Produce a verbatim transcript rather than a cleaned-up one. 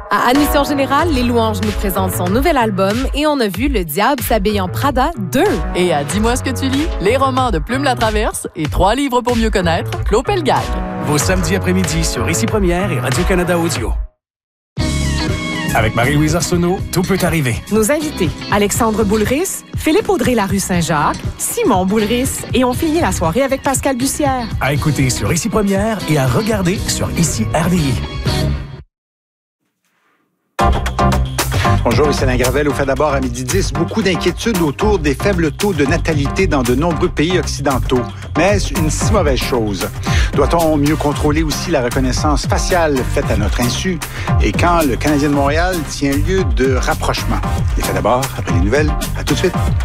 À Admission Générale, Les Louanges nous présentent son nouvel album et on a vu Le Diable s'habille en Prada deux. Et à Dis-moi ce que tu lis, les romans de Plume la Traverse et trois livres pour mieux connaître Claude Pelgag. Vos samedis après-midi sur Ici Première et Radio-Canada Audio. Avec Marie-Louise Arsenault, tout peut arriver. Nos invités, Alexandre Boulris, Philippe Audrey-Larue Saint-Jacques, Simon Boulris et on finit la soirée avec Pascal Bussière. À écouter sur Ici Première et à regarder sur Ici R D I. Bonjour, ici Alain Gravel. Au fait d'abord, à midi dix, beaucoup d'inquiétudes autour des faibles taux de natalité dans de nombreux pays occidentaux. Mais est-ce une si mauvaise chose? Doit-on mieux contrôler aussi la reconnaissance faciale faite à notre insu? Et quand le Canadien de Montréal tient lieu de rapprochement? Et fait d'abord, après les nouvelles, à tout de suite.